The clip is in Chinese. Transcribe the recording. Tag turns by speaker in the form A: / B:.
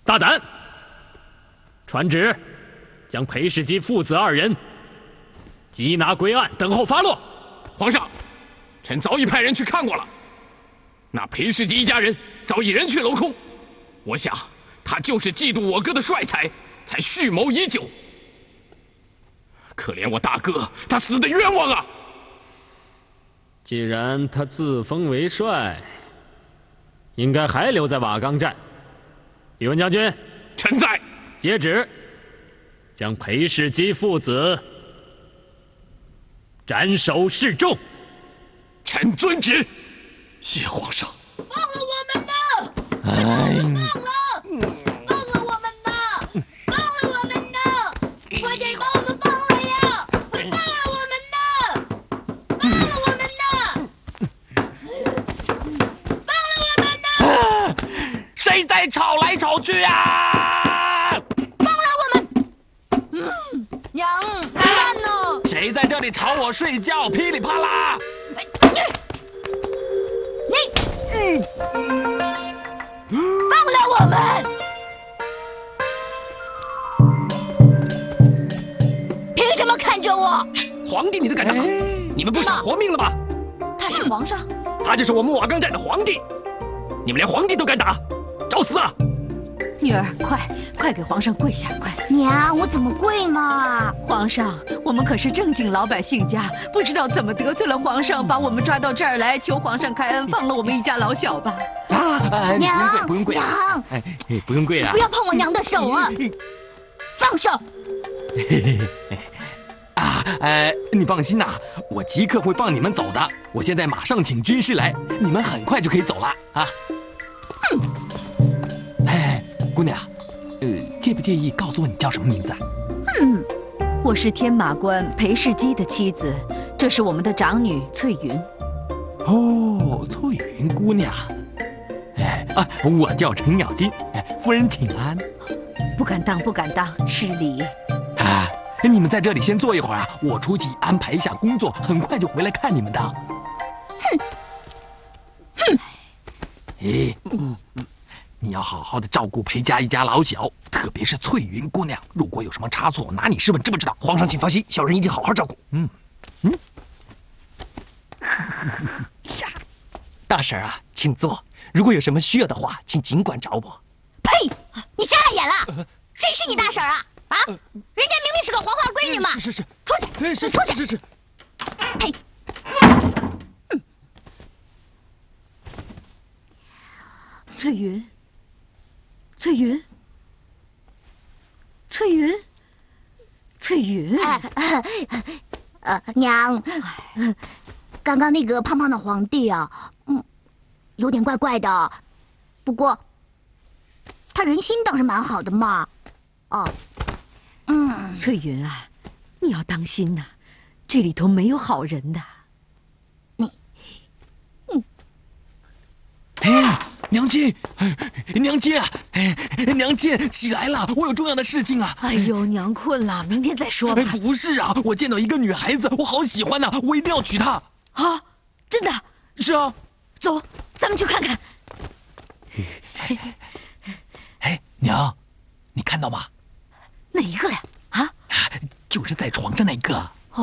A: 大胆！传旨，将裴世基父子2人缉拿归案，等候发落。
B: 皇上，臣早已派人去看过了，那裴世基一家人早已人去楼空。我想，他就是嫉妒我哥的帅才，才蓄谋已久。可怜我大哥，他死得冤枉啊！
A: 既然他自封为帅，应该还留在瓦岗寨。宇文将军，
B: 臣在。
A: 接旨，将裴世基父子斩首示众。
B: 臣遵旨。谢皇上。
C: 放了我们吧！放了！放了我们吧！放了我们吧！快点把我们放了呀！快放了我们呐！放了我们呐！放了我们呐！
D: 谁在吵来吵去啊？
C: 放了我们！娘，慢呢！
D: 谁在这里吵我睡觉？噼里啪啦！
C: 放了我们！凭什么看着我？
D: 皇帝你都敢打？你们不想活命了吧？
C: 他是皇上，
D: 他就是我们瓦岗寨的皇帝，你们连皇帝都敢打，找死啊！
E: 女儿，快给皇上跪下！快！
C: 娘，我怎么跪嘛？
E: 皇上，我们可是正经老百姓家，不知道怎么得罪了皇上，把我们抓到这儿来，求皇上开恩，放了我们一家老小吧。
C: 娘，
D: 不用跪，
C: 娘，
D: 不用跪啊！
C: 不要碰我娘的手啊！放手！
D: 你放心呐，我即刻会放你们走的。我现在马上请军师来，你们很快就可以走了啊。姑娘，介不介意告诉我你叫什么名字啊？
E: 我是天马官裴世基的妻子，这是我们的长女翠云。
D: 哦，翠云姑娘。我叫程咬金，夫人请安。
E: 不敢当，不敢当，失礼。
D: 你们在这里先坐一会儿啊，我出去安排一下工作，很快就回来看你们的。你要好好的照顾裴家一家老小，特别是翠云姑娘，如果有什么差错，拿你试问，知不知道？
F: 皇上请放心，小人一定好好照顾。大婶啊，请坐。如果有什么需要的话，请尽管找我。
C: 呸！你瞎了眼了？谁是你大婶啊？啊！人家明明是个黄花闺女嘛！
D: 是，
C: 出去！你出去！
D: 是。
C: 呸！
E: 翠云，翠云，翠云，翠云。
C: 娘，刚刚那个胖胖的皇帝啊，有点怪怪的，不过他人心倒是蛮好的嘛。
E: 翠云啊，你要当心呐，这里头没有好人的。
D: 娘亲，娘亲啊，娘亲起来了，我有重要的事情啊。
E: 哎呦，娘困了，明天再说吧。
D: 不是啊，我见到一个女孩子，我好喜欢呐，我一定要娶她。
E: 啊，真的？
D: 是啊。
E: 走，咱们去看看。
D: 娘，你看到吗？
E: 哪一个呀？啊，
D: 就是在床上那个。